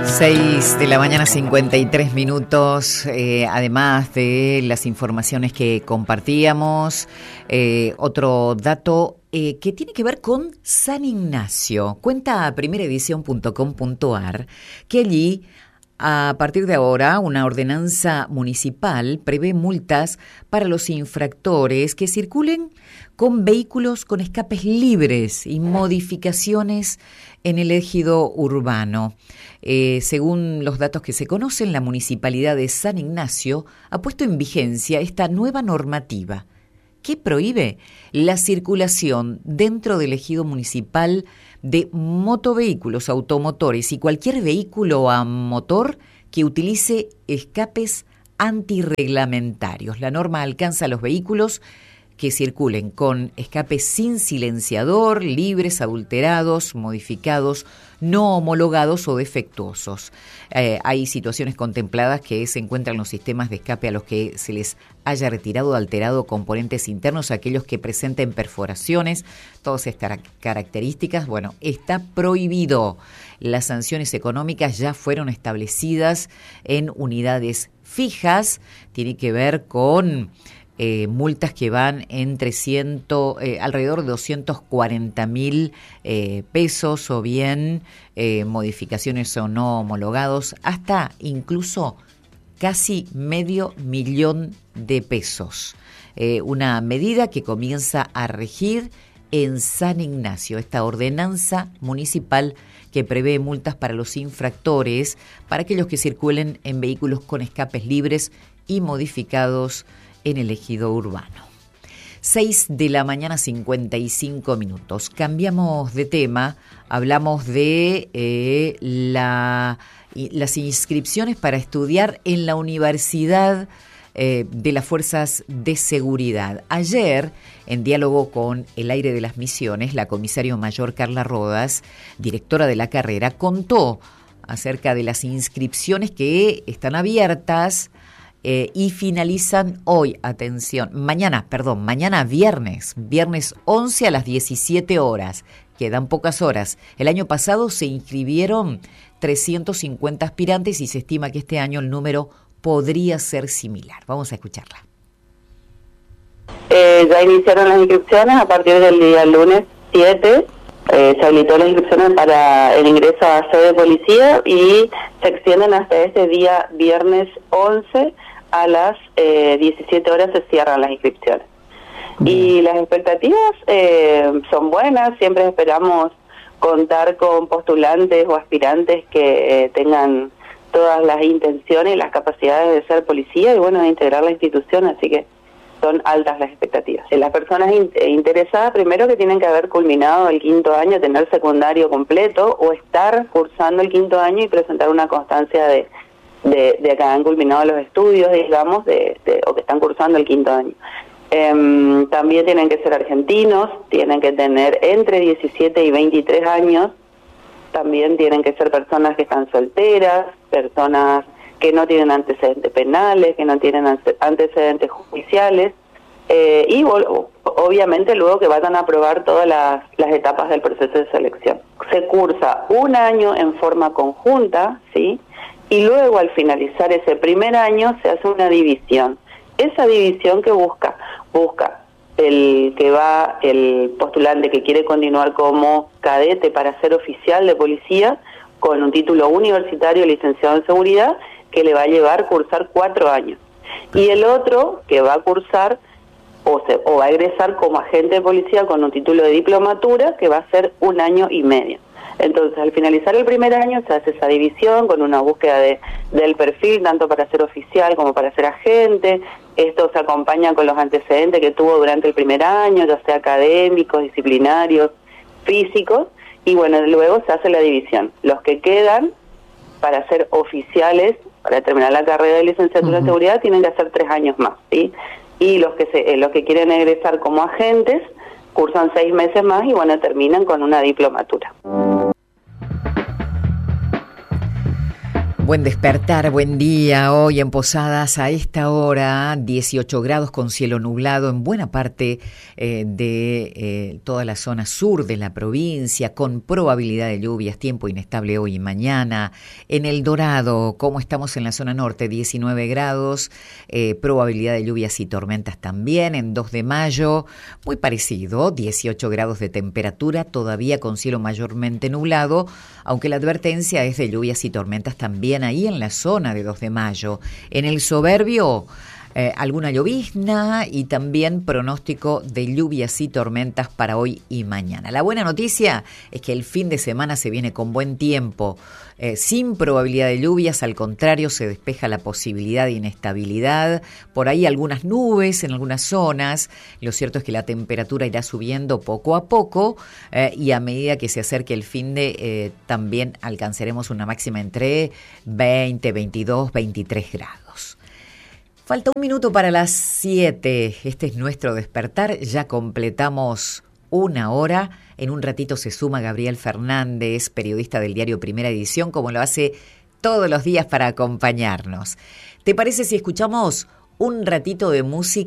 6 de la mañana, 53 minutos. Además de las informaciones que compartíamos, otro dato que tiene que ver con San Ignacio. Cuenta primeraedición.com.ar que allí, a partir de ahora, una ordenanza municipal prevé multas para los infractores que circulen con vehículos con escapes libres y modificaciones en el ejido urbano. Según los datos que se conocen, la Municipalidad de San Ignacio ha puesto en vigencia esta nueva normativa que prohíbe la circulación dentro del ejido municipal de motovehículos, automotores y cualquier vehículo a motor que utilice escapes antirreglamentarios. La norma alcanza a los vehículos que circulen con escapes sin silenciador, libres, adulterados, modificados, no homologados o defectuosos. Hay situaciones contempladas que se encuentran en los sistemas de escape a los que se les haya retirado o alterado componentes internos, aquellos que presenten perforaciones, todas estas características. Bueno, está prohibido. Las sanciones económicas ya fueron establecidas en unidades fijas. Tiene que ver con multas que van entre alrededor de 240.000 pesos, o bien modificaciones o no homologados, hasta incluso casi $500,000 de pesos. Una medida que comienza a regir en San Ignacio, esta ordenanza municipal que prevé multas para los infractores, para aquellos que circulen en vehículos con escapes libres y modificados en el ejido urbano. 6 de la mañana, 55 minutos. Cambiamos de tema, hablamos de las inscripciones para estudiar en la Universidad de las Fuerzas de Seguridad. Ayer, en diálogo con El Aire de las Misiones, la comisario mayor Carla Rodas, directora de la carrera, contó acerca de las inscripciones que están abiertas y finalizan hoy, mañana viernes 11 a las 17 horas. Quedan pocas horas. El año pasado se inscribieron 350 aspirantes y se estima que este año el número podría ser similar. Vamos a escucharla. Ya iniciaron las inscripciones a partir del día lunes 7. Se habilitó las inscripciones para el ingreso a sede de policía y se extienden hasta este día viernes 11 a las 17 horas se cierran las inscripciones. Y las expectativas son buenas. Siempre esperamos contar con postulantes o aspirantes que tengan todas las intenciones y las capacidades de ser policía y bueno, de integrar la institución, así que son altas las expectativas. Las personas interesadas, primero que tienen que haber culminado el 5º año, tener secundario completo o estar cursando el 5º año y presentar una constancia de que han culminado los estudios, digamos, o que están cursando el 5º año. También tienen que ser argentinos, tienen que tener entre 17 y 23 años, también tienen que ser personas que están solteras, personas que no tienen antecedentes penales, que no tienen antecedentes judiciales, y obviamente luego que vayan a aprobar todas las etapas del proceso de selección. Se cursa un año en forma conjunta, ¿sí? Y luego al finalizar ese primer año se hace una división. Esa división que busca el postulante que quiere continuar como cadete para ser oficial de policía con un título universitario licenciado en seguridad que le va a llevar a cursar 4 años. Y el otro que va a cursar o va a egresar como agente de policía con un título de diplomatura que va a ser 1 año y medio. Entonces, al finalizar el primer año se hace esa división con una búsqueda del perfil, tanto para ser oficial como para ser agente. Esto se acompaña con los antecedentes que tuvo durante el primer año, ya sea académicos, disciplinarios, físicos, y bueno, luego se hace la división. Los que quedan para ser oficiales, para terminar la carrera de licenciatura en seguridad, tienen que hacer 3 años más, ¿sí? Y los que quieren egresar como agentes cursan 6 meses más y bueno, terminan con una diplomatura. Buen despertar, buen día. Hoy en Posadas a esta hora 18 grados con cielo nublado en buena parte de toda la zona sur de la provincia, con probabilidad de lluvias, tiempo inestable hoy y mañana. En El Dorado, como estamos en la zona norte, 19 grados, probabilidad de lluvias y tormentas también. En 2 de mayo, muy parecido, 18 grados de temperatura, todavía con cielo mayormente nublado, aunque la advertencia es de lluvias y tormentas también ahí en la zona de 2 de mayo. En el Soberbio, alguna llovizna y también pronóstico de lluvias y tormentas para hoy y mañana. La buena noticia es que el fin de semana se viene con buen tiempo, sin probabilidad de lluvias, al contrario, se despeja la posibilidad de inestabilidad, por ahí algunas nubes en algunas zonas. Lo cierto es que la temperatura irá subiendo poco a poco y a medida que se acerque el fin de también alcanzaremos una máxima entre 20, 22, 23 grados. Falta 1 minuto para las 7. Este es nuestro despertar. Ya completamos 1 hora. En un ratito se suma Gabriel Fernández, periodista del diario Primera Edición, como lo hace todos los días para acompañarnos. ¿Te parece si escuchamos un ratito de música?